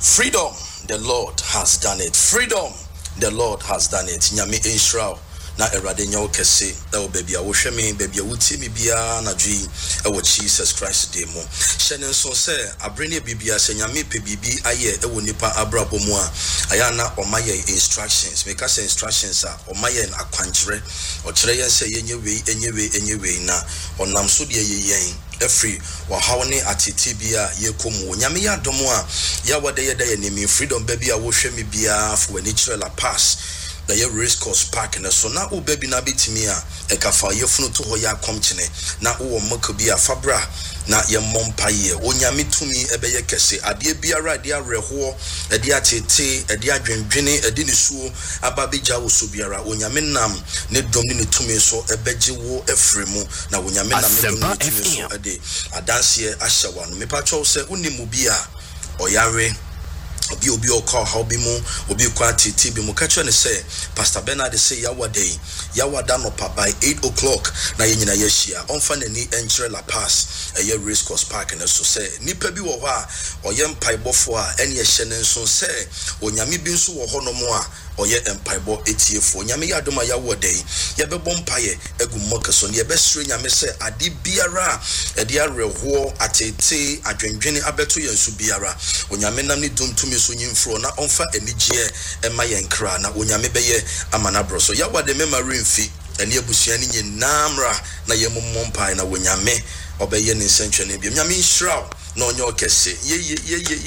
Freedom, the Lord has done it. Freedom, the Lord has done it. Nyame Israel. Na erade nyawo kese e baby a wo hweme baby a wuti mi bia na dwi e wo Jesus Christ dey mo hyene nso se abrene bibia se nyame pe bibi aye e wo nipa abrabo mu a aya na omaye instructions make us instructions a omaye na akwankyere o kire yen se enye wei na onam so de yeyen every wa hawne atete bia ye komu nyame ya domo a ya wode ye da ye nimi freedom baby a wo hweme bia for ani kire la pass the race course park and so now baby na bitimi a ekafa yefunu to ho ya komchene na wo makabi a fabra na ye mompaye onyame tumi ebeye kese ade biara de areho ade atete ade adwendwene ade nisuo ababegya wo so biara onyame nam ne dom ne tumi so ebeje wo efremu na onyame nam ne dom ne tumi so ade adanse ahyawa no mepacho se unimu bia oyare obi okọ ha obi mu obi kwa titi bi mu kacho ne say Pastor Bernard say yawada no pa by 8 o'clock na ye nyina yehia onfa nani enkyere la pass eye race course park and so say nipa bi wo ho a oye mpaibofo a ene ye hye ne nso say onyame bi nso wo ho no mo a oye empaibo etiefo onyame yadoma yawodei ye be bompaye egu mokeso ne ye be sure nyame say ade biara ede areho atete adwendwene abeto yensu biara onyame nam ne dumtumi so nyimfro na onfa enigye ema yenkra na onyame beye amana broso yawade memory mfi ene abusua ne nyinamra na ye mommompai na onyame obeye ne nsentwe ne bi nyame nhyira na onye okese ye